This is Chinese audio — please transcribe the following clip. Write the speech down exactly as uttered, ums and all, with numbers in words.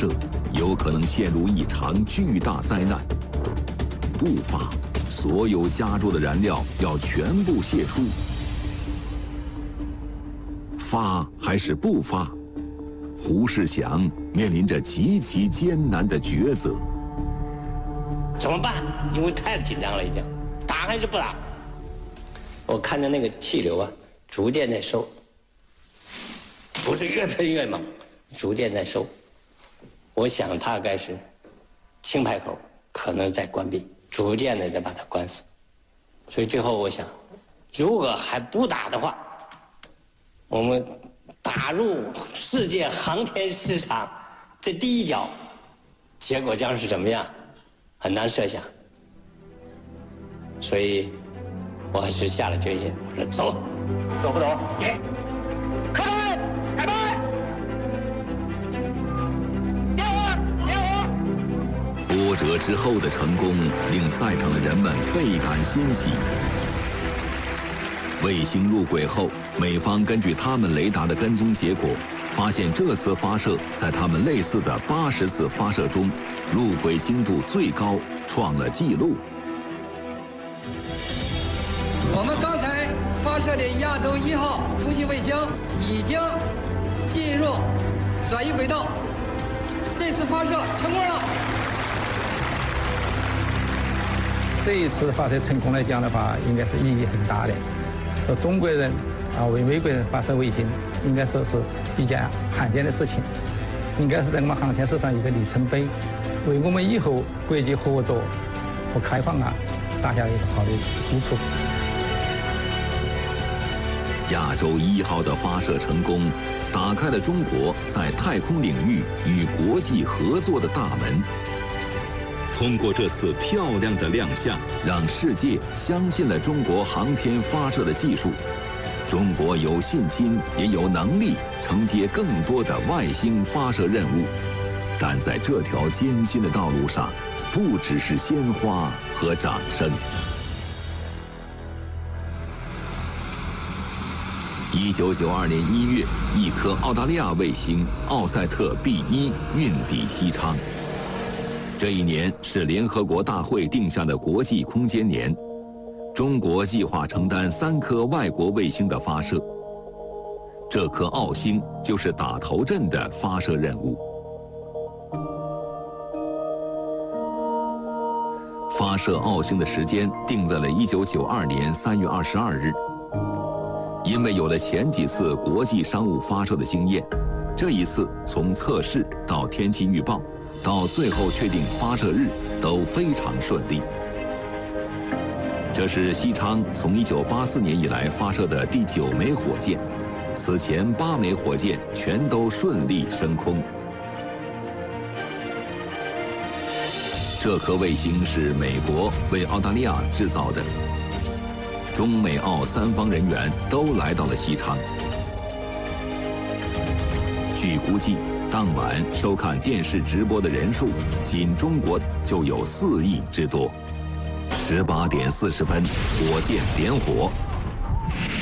射，有可能陷入一场巨大灾难。不发，所有加注的燃料要全部泄出。发还是不发？胡世祥面临着极其艰难的抉择。 怎么办？因为太紧张了，已经打还是不打？我看着那个气流啊，逐渐在收，不是越喷越猛，逐渐在收。我想大概是氢排口可能在关闭，逐渐的在把它关死。所以最后我想，如果还不打的话，我们打入世界航天市场这第一脚，结果将是怎么样？很难设想。所以我还是下了决心，我说走，走不走？给，开拍，开拍，点火，点火。 波折之后的成功令在场的人们倍感欣喜。卫星入轨后，美方根据他们雷达的跟踪结果，发现这次发射在他们类似的八十次发射中，入轨精度最高，创了纪录。 我们刚才发射的亚洲一号通信卫星已经进入转移轨道，这次发射成功了。 这一次发射成功来讲的话，应该是意义很大的。说中国人啊为美国人发射卫星，应该说是一件罕见的事情，应该是在我们航天史上一个里程碑，为我们以后国际合作和开放啊打下一个好的基础。 亚洲一号的发射成功，打开了中国在太空领域与国际合作的大门。通过这次漂亮的亮相，让世界相信了中国航天发射的技术。中国有信心，也有能力承接更多的外星发射任务。但在这条艰辛的道路上，不只是鲜花和掌声。一九九二年一月，一颗澳大利亚卫星奥赛特 B 一运抵西昌。这一年是联合国大会定下的国际空间年，中国计划承担三颗外国卫星的发射。这颗澳星就是打头阵的发射任务。发射澳星的时间定在了一九九二年三月二十二日。因为有了前几次国际商务发射的经验，这一次从测试到天气预报，到最后确定发射日都非常顺利。这是西昌从一九八四年以来发射的第九枚火箭，此前八枚火箭全都顺利升空。这颗卫星是美国为澳大利亚制造的。中美澳三方人员都来到了西昌。据估计，当晚收看电视直播的人数，仅中国就有四亿之多。十八点四十分，火箭点火。